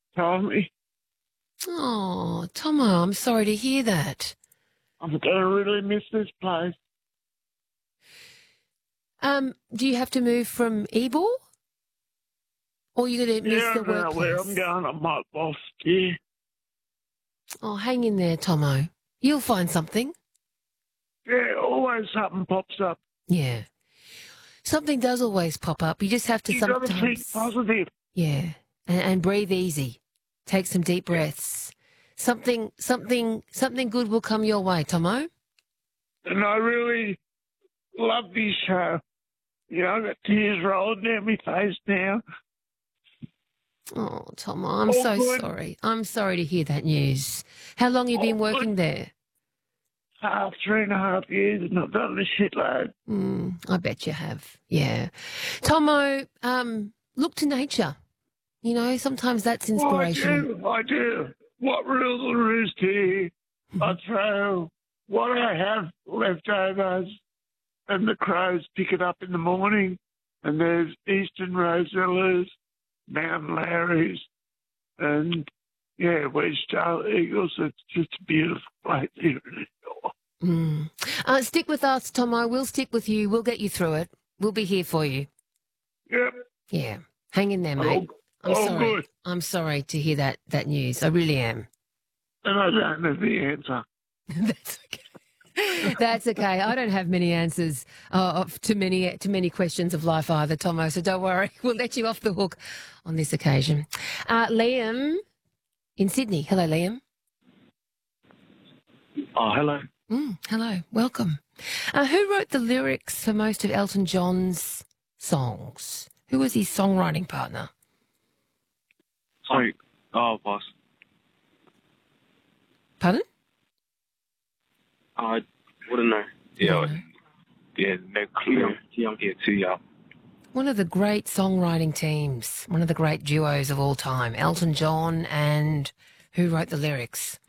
told me. Oh, Tomo, I'm sorry to hear that. I'm going to really miss this place. Do you have to move from Ebor? Or are you going to miss Yeah, I the don't know where I'm workplace? going. I might lost here. Oh, hang in there, Tomo. You'll find something. Yeah, always something pops up. Yeah. Something does always pop up. You just have to You got to think sometimes, positive. yeah, and breathe easy. Take some deep Yeah. breaths. Something good will come your way, Tomo. And I really love this show. You know, I got tears rolling down my face now. Oh, Tomo, I'm All so good. sorry. I'm sorry to hear that news. How long you All been good. working there? 3.5 years and I've done a shitload. I bet you have. Yeah. Tomo, look to nature. You know, sometimes that's Oh, inspirational. I do. What rules the roost here? I throw what I have leftovers and the crows pick it up in the morning. And there's eastern rosellas, mountain lories, and yeah, wedge-tailed eagles. It's just a beautiful place here in Indore. Stick with us, Tomo. We'll stick with you. We'll get you through it. We'll be here for you. Yep, Yeah. Hang in there, all, mate. I'm all sorry. good. I'm sorry to hear that news. I really am. And I don't know the answer. That's okay. That's okay. I don't have many answers to many questions of life either, Tomo. So don't worry. We'll let you off the hook on this occasion. Liam in Sydney. Hello, Liam. Oh, hello. Hello. Welcome. Who wrote the lyrics for most of Elton John's songs? Who was his songwriting partner? Sorry. Oh, boss. Pardon? I wouldn't know. You don't know? Yeah, no clue. Too young. Yeah, too young. One of the great songwriting teams, one of the great duos of all time, Elton John and who wrote the lyrics?